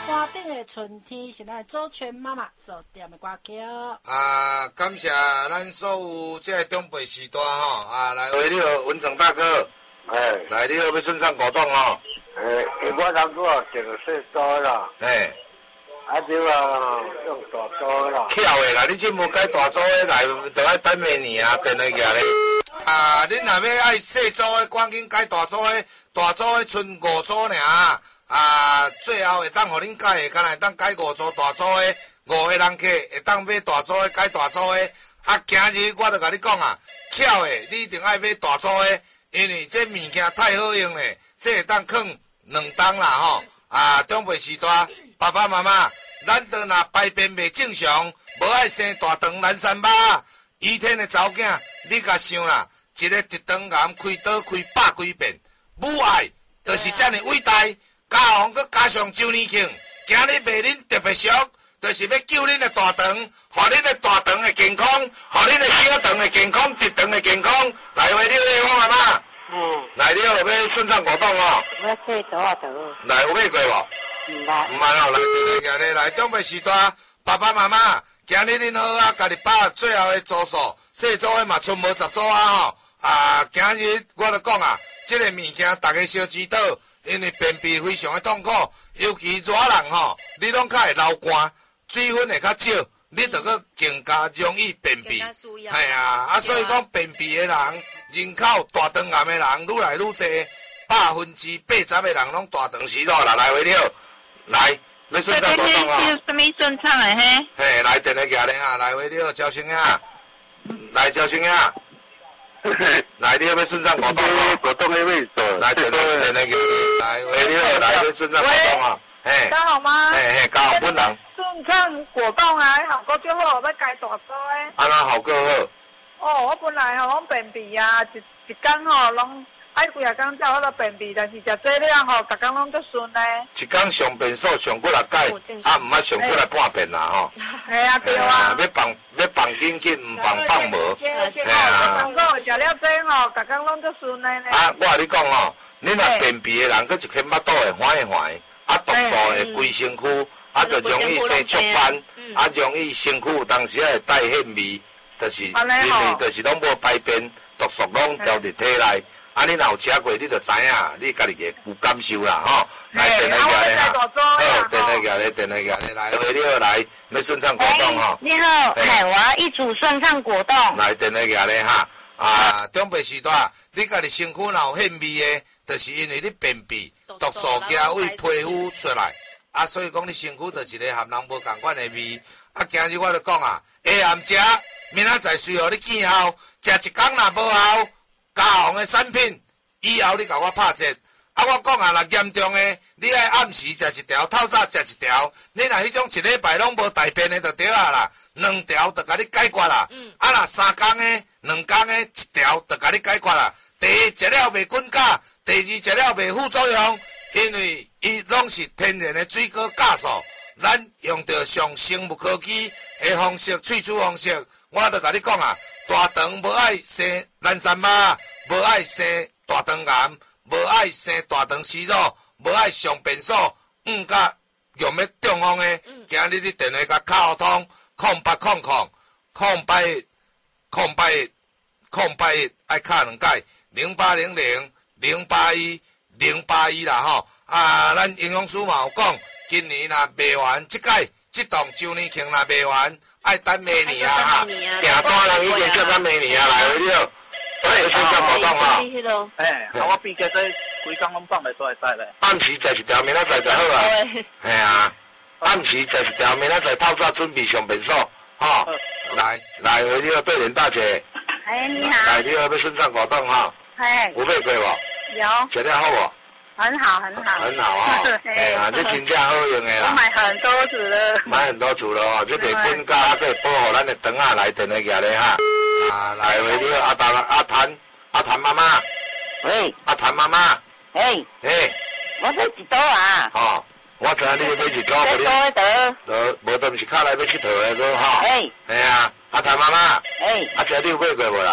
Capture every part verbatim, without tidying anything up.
山顶的春天是咱祖权妈妈所点的歌曲。 啊，感谢咱所有这个长辈时代吼，啊，来，喂，你好，文成大哥， 哎， 来，你好，要顺畅活动吼， 哎，我当初啊，订小组啦， 哎， 啊，就啊用大组啦。 巧的啦，你这无改大组的来，就爱等明年啊，等来个咧。啊，恁若要爱细组的，赶紧改大组的，大组的剩五组尔。啊，最后会当互恁改的，敢若会当改五组大组的，五个人客会当买大组的，改大组的。啊，今日我著甲你讲啊，巧的，你一定爱买大组的，因为这物件太好用咧，这会当放两冬啦吼。啊，长辈时代，爸爸妈妈，咱都若排便袂正常，无爱生大肠蓝山肉。余天的查某囝，你甲想啦，一个直肠癌开刀开百几遍，母爱就是遮尔伟大。加皇佮加上周年庆，今日卖恁特别俗，就是要救恁的大肠，互恁的大肠的健康，互恁的小肠的健康，直肠的健康。来，喂，你好，我妈妈。 嗯。 来，你好，要顺畅活动哦。 我洗多啊多。 来，有买过无？ 唔捌。 唔捌哦，来，来，来，来，长辈时代，爸爸妈妈，今日恁好啊，家己把最后的组数，细组的嘛，剩无十组啊吼。啊，今日我著讲啊，这个物件大家小知道。因为便秘非常的痛苦，尤其热人吼，你拢较会流汗，水分会较少，你着搁更加容易便秘。系啊，啊，所以讲便秘的人，人口大肠癌的人愈来愈多，百分之八十的人拢大肠息肉啦。来，喂，你好，来，要顺畅活动哦。 有什么顺畅的嘿？ 嘿，来，电话举咧哈，来，喂，你好，赵生啊，来，赵生啊。来，你要要顺畅活动哦， 活动的位置。 来，电话电话叫，来，喂，你好，来，要顺畅活动哦，嘿， 家好吗？ 嘿嘿，家好本人。 顺畅果冻啊，效果最好，要改大组的。 安那效果好？ 哦，我本来吼拢便秘啊，一一工吼拢爱几啊工才有法度便秘，但是食这了吼，逐工拢足顺呢。 一工上便所上几啊摆，啊，毋捌上出来半遍啦吼。 系啊，对啊。 要放要放紧紧，毋放放无。 嘿啊。放过食了这吼，逐工拢足顺的呢。 啊，我甲你讲吼，你若便秘的人，佮一片巴肚会缓一缓，啊，毒素会规身躯，啊，就容易生雀斑，啊，容易身躯有当时会带汗味，就是因为就是拢无排便，毒素拢调伫体内。啊，你若有吃过，你就知影，你家己个有感受啦，吼。来，电话举咧哈。好，电话举咧，电话举咧，来，喂，你好，来，要顺畅果冻吼。 你好，哎，我要一组顺畅果冻。 来，电话举咧哈。啊，长辈时代，你家己身躯若有汗味的，就是因为你便秘，毒素加为皮肤出来，啊，所以讲你身躯就一个含人无共款的味。啊，今日我就讲啊，下暗食，明仔载随互你见效，食一工若无效。家行的产品，以后你甲我拍折。啊，我讲啊，若严重的，你爱暗时食一条，透早食一条。你若迄种一礼拜拢无大便的就对啊啦，两条就甲你解决啦。嗯、啊，若三工的、两工的，一条就甲你解决啦。第一，食了袂滚甲；第二，食了袂副作用，因为伊拢是天然的水果酵素。咱用着上生物科技的方式萃取方式，我著甲你讲啊。大肠无爱生蓝山肉，无爱生大肠癌，无爱生大肠息肉，无爱上便所，嗯，甲用要中风的，今日你电话甲卡通空八空空空八空八空八爱卡两解零八零零零八一零八一啦吼啊！咱营养师嘛有讲，今年若卖完即届即档周年庆若卖完。爱等明年啊哈，订单人已经接咱明年啊来回了，我有先讲活动哈。 哎，我毕业这规工拢放袂出来带咧。 暗时食一条，明仔载就好啊。系啊，暗时食一条，明仔载透早准备上便所，吼。来来回了，对联大姐。 哎，你好。 来，你好，要顺畅活动哈。 哎。 有买过无？ 有。 食了好无？ 很好，很好， 很好啊！哎呀，这真正好用的啦。 我买很多组了。 买很多组了哦，这得分家，可以保护咱的肠啊来电话举咧哈。啊，来回你阿谭阿谭阿谭妈妈。 喂。 阿谭妈妈。 哎。 哎。 我买一组啊。 哦，我知影你要买一组， 无你。买多得。无都毋是卡来要佚佗的个吼。 哎。 哎呀，阿谭妈妈。 哎。 啊，这你有买过无啦？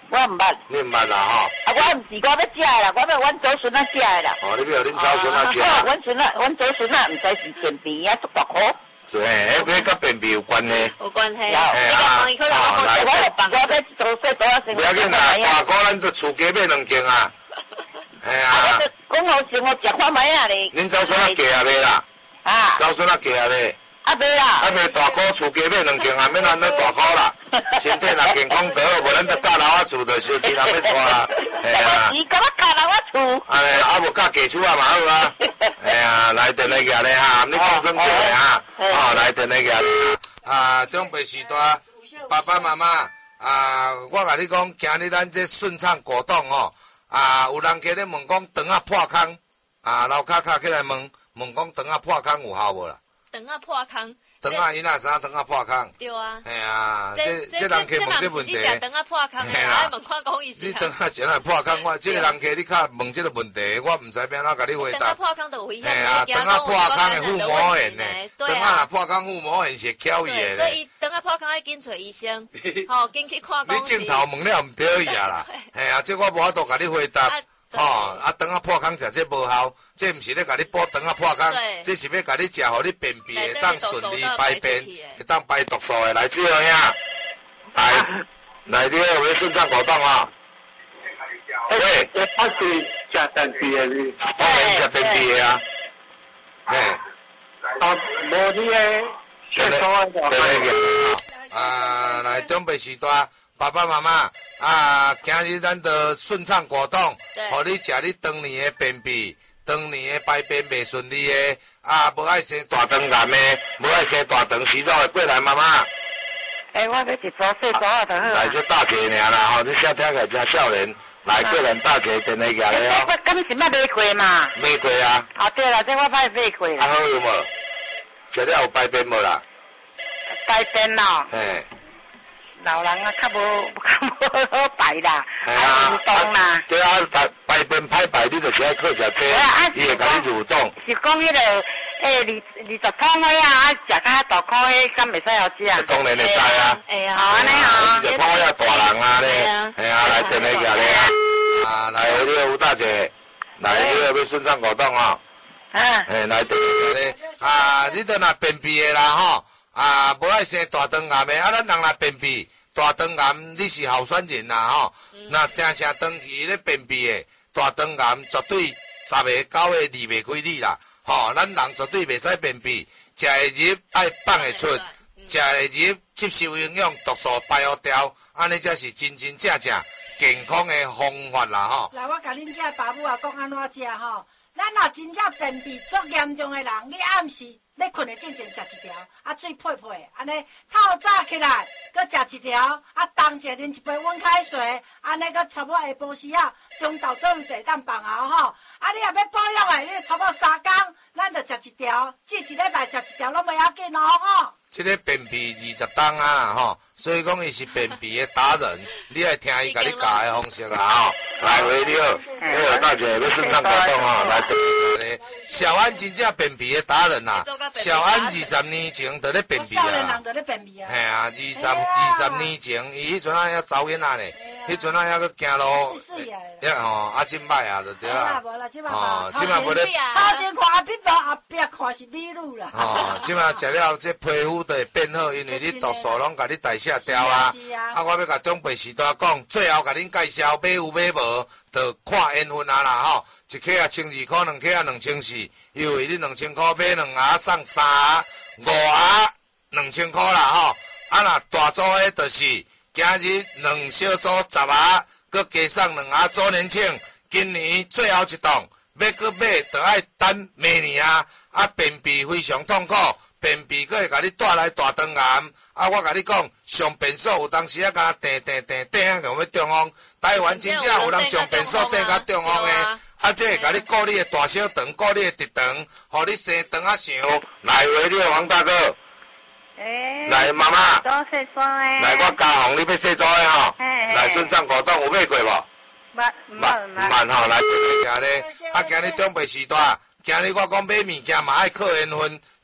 我唔捌。 你唔捌啦吼？ 啊，我唔是我要食的啦，我要阮祖孙仔食的啦。 哦，你要恁祖孙仔食。 哦，阮孙仔，阮祖孙仔唔知是便秘啊，足大苦。 是诶，迄个甲便秘有关系。 有关系。 有。 你甲放伊可能我我我我要做细多啊，生不要紧啦，大哥咱做厝家买两件啊。哎呀。 讲好生活食看卖啊咧。 恁祖孙仔嫁啊未啦？ 啊。 祖孙仔嫁啊未？ 啊未啦。 啊未大哥厝家买两件啊，免安尼大哥啦。身体若健康得好，无咱得嫁老仔厝，就小钱人要娶啦。哎呀。 是甲我嫁老仔厝。 安尼啊无嫁家厝啊嘛好啊。哎呀，来电来夹咧哈，你放生气咧哈。哦，来电来夹。啊，长辈时代，爸爸妈妈啊，我甲你讲，今日咱这顺畅果冻哦，啊，有人起咧问讲，肠仔破空，啊，老卡卡起来问，问讲肠仔破空有效无啦？ 肠仔破空。 肠仔伊哪知影肠仔破空？ 对啊。 哎呀，这这人客问这问题。 你食肠仔破空的，爱问看讲伊是。 你肠仔怎来破空？我这个人客你较问这个问题，我唔知要安怎甲你回答。 肠仔破空就有危险。 哎呀，肠仔破空的腹膜炎呢？肠仔若破空腹膜炎是巧伊的。 所以肠仔破空爱紧找医生，吼，紧去看讲。 你镜头问了唔对伊啊啦，哎呀，这我无法度甲你回答。吼，啊，肠仔破空食这无效，这毋是咧甲你补肠仔破空，这是要甲你食，互你便秘会当顺利排便，会当排毒素的。来，最后呀，来，来，你有要顺畅果冻啊？喂， 我是食便秘的你。 当然食便秘的啊。嘿。 啊，无你的，最多的就。 啊，来，长辈时代。爸爸妈妈啊，今日咱着顺畅果冻，互你食你当年的便秘，当年的排便袂顺利的，啊，无爱生大肠癌的，无爱生大肠息肉的，过来妈妈。 诶，我要一组细组啊，就好。 来，这大姐尔啦，吼，这小听起来真少年。来，过来大姐电话夹咧哦。 我敢是捌买过嘛？ 买过啊。 哦，对啦，这我捌买过啦。 啊好有无？食了有排便无啦？ 排便咯。 嘿。 老人啊，较无较无好排啦， 啊运动啦。 对啊，排排便歹排，你就是爱靠食这，伊会甲你蠕动。 是讲迄个诶，二二十汤的啊，啊食较大块的，敢袂使好食啊？ 当然会使啊。 哎呀， 好安尼吼。 二十汤遐大人啊咧，哎呀，来电话夹咧啊，啊来，你个吴大姐，来，你个要顺畅果冻哦。 嗯。 诶，来电话夹咧啊，你都若便秘的啦吼。啊，无爱生大肠癌的，啊，咱人若便秘，大肠癌你是候选人啦吼。那正正长期咧便秘的，大肠癌绝对十个九个离袂开你啦。吼，咱人绝对袂使便秘，食会入爱放会出，食会入吸收营养，毒素排互掉，安尼才是真真正正健康的方法啦吼。 来，我甲恁遮爸母啊讲安怎食吼，咱若真正便秘足严重的人，你暗时。你困的之前食一条，啊水配配，安尼透早起来，佮食一条，啊当者啉一杯温开水，安尼佮差不多下晡时啊，中昼左右就会当放后吼。啊你若要保养的，你差不多三工，咱就食一条，即一礼拜食一条拢袂要紧哦吼。 这个便秘二十档啊吼，所以讲伊是便秘的达人，你爱听伊甲你教的方式啦吼。来，喂，你好，你好，大姐，要顺畅果冻吼，来，来，小安真正便秘的达人呐，小安二十年前就咧便秘啊， 少年人就咧便秘啊， 嘿啊，二十二十年前，伊迄阵啊还查囡仔咧，迄阵啊还佫行路，呀吼，啊真歹啊，就对啊，哦，即摆无咧， 头前看阿碧无，后壁看是美女啦， 哦，即摆食了这皮肤都会变好，因为你毒素拢甲你代谢掉啊。啊，我要甲长辈时代讲，最后甲恁介绍买有买无，就看缘分啊啦吼。一克啊千二块，两克啊两千四，因为你两千块买两盒送三盒，五盒两千块啦吼。啊，若大组的，就是今日两小组十盒，佮加送两盒周年庆。今年最后一档，要佮买，就爱等明年啊。啊，便秘非常痛苦。便秘佫会甲你带来大肠癌，啊！我甲你讲，上便所有当时啊，敢若订订订订啊，用要中风。台湾真正有人上便所订甲中风的，啊！这会甲你顾你的大小肠，顾你的直肠，互你生肠啊想。来，喂，你黄大哥。 诶。 来，妈妈。 做西装诶。 来，我加红，你要西装的吼。来，顺畅果冻有买过无？ 捌捌捌。 慢吼，来，今日啊，今日长辈时代。今日我讲买物件嘛爱靠缘分，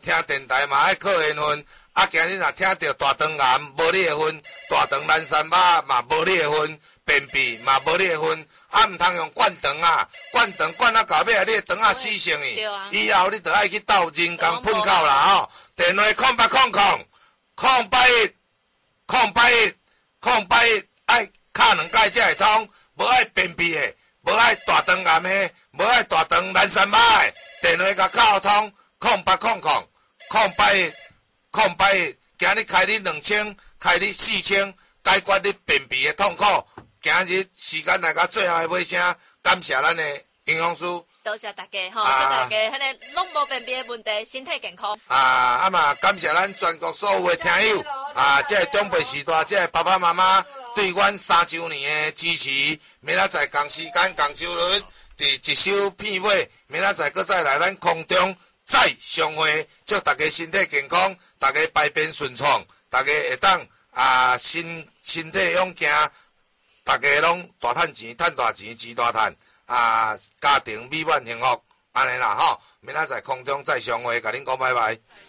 听电台嘛爱靠缘分。啊，今日若听到大肠癌无你的份，大肠蓝山肉嘛无你的份，便秘嘛无你的份。啊，毋通用灌肠啊，灌肠灌啊到尾啊，你的肠啊死性去，以后你着爱去斗人工喷口啦吼。电话空八空空空八一空八一空八一，爱敲两摆才会通，无爱便秘的，无爱大肠癌的，无爱大肠蓝山肉的，电话甲敲通空八空空空八一。空八一，今日开你两千，开你四千，解决你便秘的痛苦。今日时间来到最后的尾声，感谢咱的营养师。 多谢大家吼，祝大家迄个拢无便秘的问题，身体健康。 啊，啊嘛，感谢咱全国所有的听友，啊，这长辈时代，这爸爸妈妈对阮三周年的支持。明仔载同时间同周日，伫一首片尾，明仔载搁再来咱空中再相会，祝大家身体健康。大家排便顺畅，大家会当啊身身体勇行，大家拢大赚钱，赚大钱，钱大赚啊，家庭美满幸福，安尼啦吼。明仔载空中再相会，甲恁讲拜拜。